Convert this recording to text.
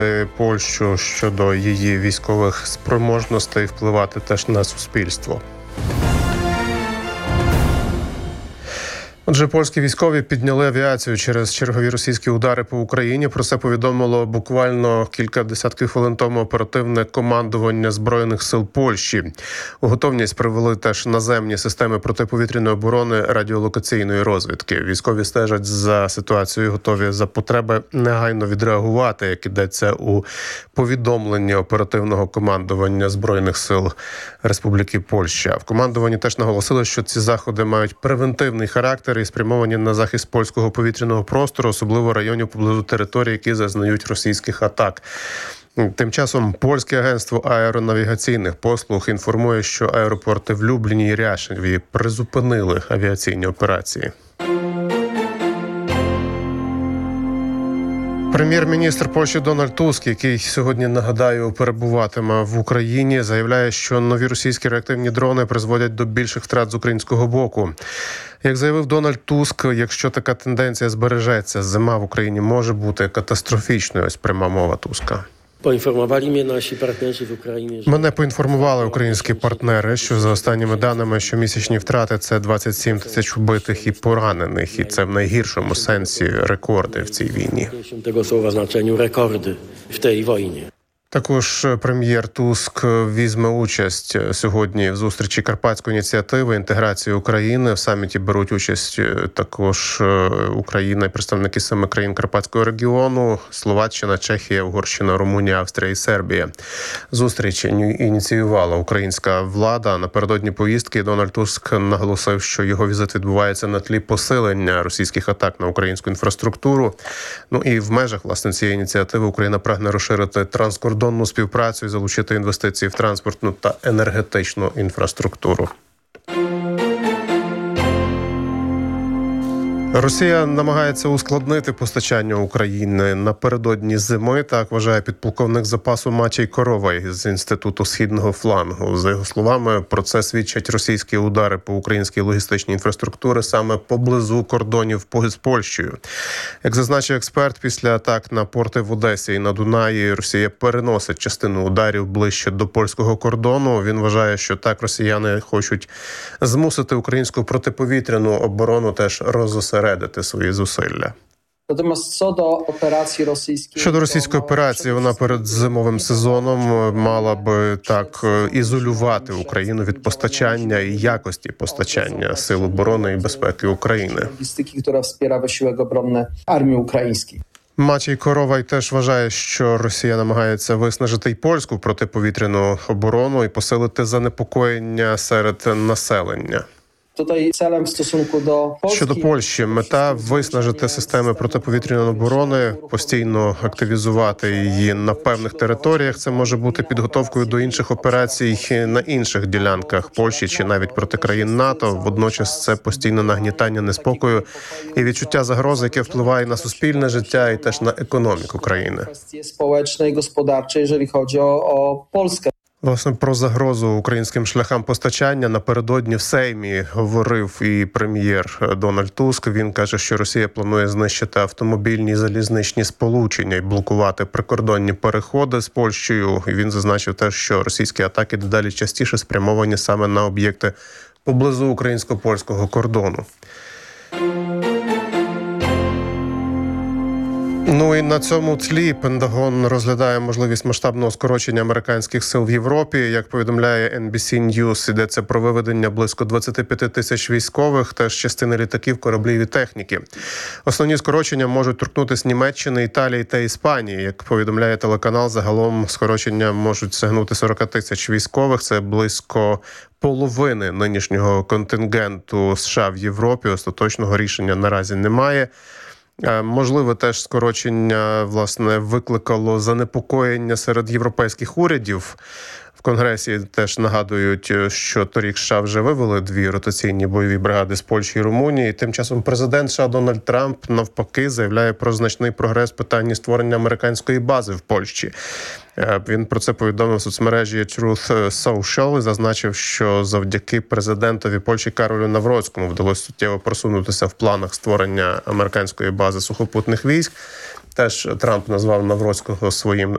Польщу щодо її військових спроможностей впливати теж на суспільство. Отже, польські військові підняли авіацію через чергові російські удари по Україні. Про це повідомило буквально кілька десятків хвилин тому оперативне командування Збройних сил Польщі. У готовність привели теж наземні системи протиповітряної оборони, радіолокаційної розвідки. Військові стежать за ситуацією, готові за потреби негайно відреагувати, як ідеться у повідомленні оперативного командування Збройних сил Республіки Польща. В командуванні теж наголосили, що ці заходи мають превентивний характер і спрямовані на захист польського повітряного простору, особливо районів поблизу територій, які зазнають російських атак. Тим часом польське агентство аеронавігаційних послуг інформує, що аеропорти в Любліні і Ряшеві призупинили авіаційні операції. Прем'єр-міністр Польщі Дональд Туск, який сьогодні, нагадаю, перебуватиме в Україні, заявляє, що нові російські реактивні дрони призводять до більших втрат з українського боку. Як заявив Дональд Туск, якщо така тенденція збережеться, зима в Україні може бути катастрофічною. Ось пряма мова Туска. Мене поінформували українські партнери, що за останніми даними щомісячні втрати – це 27 тисяч вбитих і поранених. І це в найгіршому сенсі рекорди в цій війні. Також прем'єр Туск візьме участь сьогодні в зустрічі Карпатської ініціативи інтеграції України. В саміті беруть участь також Україна і представники 7 країн Карпатського регіону: Словаччина, Чехія, Угорщина, Румунія, Австрія і Сербія. Зустріч ініціювала українська влада. Напередодні поїздки Дональд Туск наголосив, що його візит відбувається на тлі посилення російських атак на українську інфраструктуру. Ну і в межах, власне, цієї ініціативи Україна прагне розширити транскордонну співпрацю і залучити інвестиції в транспортну та енергетичну інфраструктуру. Росія намагається ускладнити постачання України напередодні зими, так вважає підполковник запасу Мачій Коровай з Інституту Східного флангу. За його словами, про це свідчать російські удари по українській логістичній інфраструктурі саме поблизу кордонів з Польщею. Як зазначив експерт, після атак на порти в Одесі і на Дунаї Росія переносить частину ударів ближче до польського кордону. Він вважає, що так росіяни хочуть змусити українську протиповітряну оборону теж розосередити свої зусилля. Щодо російської операції, вона перед зимовим сезоном мала би так ізолювати Україну від постачання і якості постачання Сил оборони і безпеки України. Мачій Коровай теж вважає, що Росія намагається виснажити й польську протиповітряну оборону і посилити занепокоєння серед населення. Щодо Польщі, мета – виснажити системи протиповітряної оборони, постійно активізувати її на певних територіях. Це може бути підготовкою до інших операцій на інших ділянках Польщі чи навіть проти країн НАТО. Водночас це постійне нагнітання неспокою і відчуття загрози, яке впливає на суспільне життя і теж на економіку країни. Власне, про загрозу українським шляхам постачання напередодні в Сеймі говорив і прем'єр Дональд Туск. Він каже, що Росія планує знищити автомобільні і залізничні сполучення і блокувати прикордонні переходи з Польщею. І він зазначив теж, що російські атаки дедалі частіше спрямовані саме на об'єкти поблизу українсько-польського кордону. Ну і на цьому тлі Пентагон розглядає можливість масштабного скорочення американських сил в Європі. Як повідомляє NBC News, йдеться про виведення близько 25 тисяч військових, теж частини літаків, кораблів і техніки. Основні скорочення можуть торкнутися Німеччини, Італії та Іспанії. Як повідомляє телеканал, загалом скорочення можуть сягнути 40 тисяч військових. Це близько половини нинішнього контингенту США в Європі. Остаточного рішення наразі немає. Можливо, теж скорочення, власне, викликало занепокоєння серед європейських урядів. В Конгресі теж нагадують, що торік США вже вивели 2 ротаційні бойові бригади з Польщі і Румунії. Тим часом президент США Дональд Трамп навпаки заявляє про значний прогрес в питанні створення американської бази в Польщі. Він про це повідомив в соцмережі Truth Social і зазначив, що завдяки президентові Польщі Каролю Навроцькому вдалося суттєво просунутися в планах створення американської бази сухопутних військ. Теж Трамп назвав Навроцького своїм